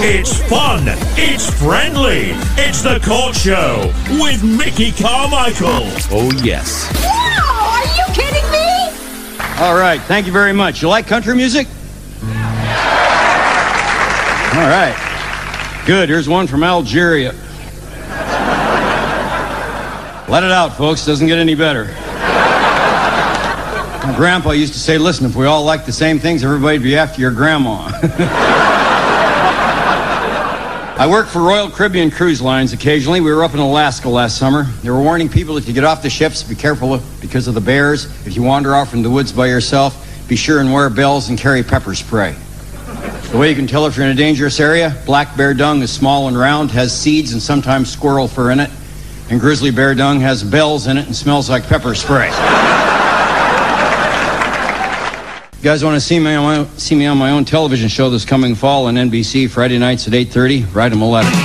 It's fun. It's friendly. It's The Court Show with Mickey Carmichael. Oh, yes. Wow, are you kidding me? All right, thank you very much. You like country music? All right. Good, here's one from Algeria. Let it out, folks. Doesn't get any better. My grandpa used to say, listen, if we all liked the same things, everybody'd be after your grandma. I work for Royal Caribbean Cruise Lines occasionally. We were up in Alaska last summer. They were warning people that you get off the ships, be careful because of the bears. If you wander off in the woods by yourself, be sure and wear bells and carry pepper spray. The way you can tell if you're in a dangerous area, black bear dung is small and round, has seeds and sometimes squirrel fur in it, and grizzly bear dung has bells in it and smells like pepper spray. You guys want to see me on my own television show this coming fall on NBC, Friday nights at 8:30? Write them a letter.